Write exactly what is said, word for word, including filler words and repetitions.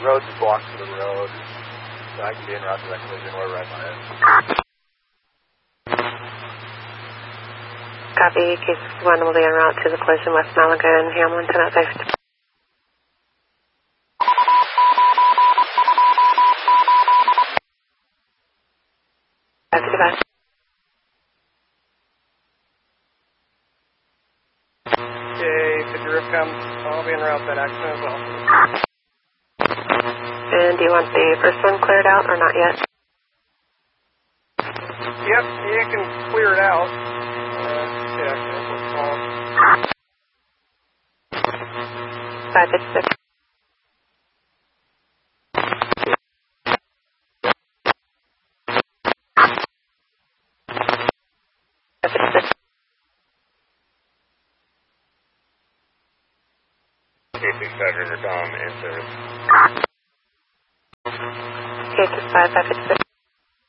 road's blocked to the road, so I can be en route to that collision. We're right by it. Copy, case one will be en route to the collision West Malaga and Hamlin, ten out safe. Goodbye. Okay, if the roof comes, I'll be en route to that accident as well. And do you want the first one cleared out or not yet? Yep, you can clear it out. Uh, yeah, what's called. five fifty-six. Casey River Tom in service. Case five five fifty-six.